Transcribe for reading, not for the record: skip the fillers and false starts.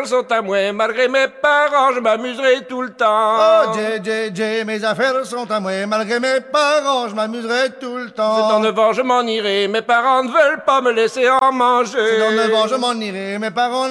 affaires sont à moi. Malgré mes parents, je m'amuserai tout le temps. Oh, J, mes affaires sont à moi. Malgré mes parents, je m'amuserai tout le temps. C'est dans 9 ans, je m'en irai. Mes parents ne veulent pas me laisser en manger. C'est dans 9 ans, je m'en irai. Mes parents